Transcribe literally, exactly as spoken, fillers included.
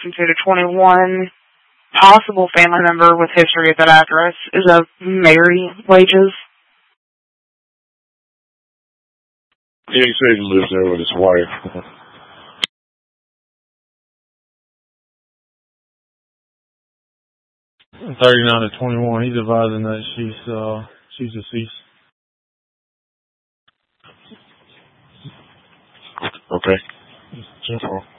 two to twenty-one. Possible family member with history at that address is a Mary Wages. Yeah, he said he lives there with his wife. thirty-nine to twenty-one. He's advising that she's uh she's deceased. Okay. General.